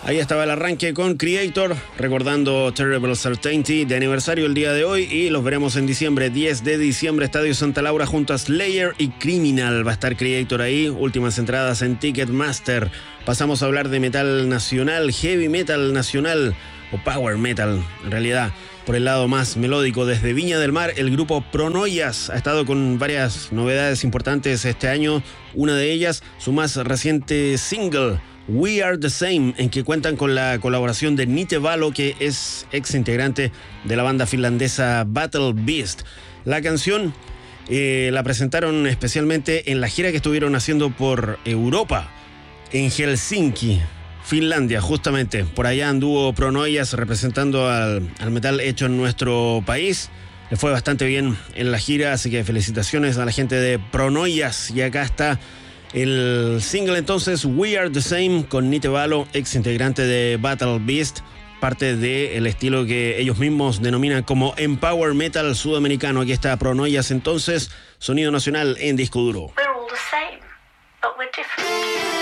Ahí estaba el arranque con Creator, recordando Terrible Certainty de aniversario el día de hoy, y los veremos en diciembre, 10 de diciembre, Estadio Santa Laura junto a Slayer y Criminal. Va a estar Creator ahí, últimas entradas en Ticketmaster. Pasamos a hablar de metal nacional, heavy metal nacional, o power metal en realidad, por el lado más melódico. Desde Viña del Mar, el grupo Pronoias ha estado con varias novedades importantes este año. Una de ellas, su más reciente single, We Are The Same, en que cuentan con la colaboración de Nite Valo, que es ex integrante de la banda finlandesa Battle Beast. La canción la presentaron especialmente en la gira que estuvieron haciendo por Europa, en Helsinki, Finlandia, justamente. Por allá anduvo Pronoias representando al metal hecho en nuestro país. Le fue bastante bien en la gira, así que felicitaciones a la gente de Pronoias. Y acá está el single entonces, We Are The Same, con Nite Valo, ex integrante de Battle Beast, parte del estilo que ellos mismos denominan como Empower Metal sudamericano. Aquí está Pronoias entonces, sonido nacional en Disco Duro. We're all the same, but we're different.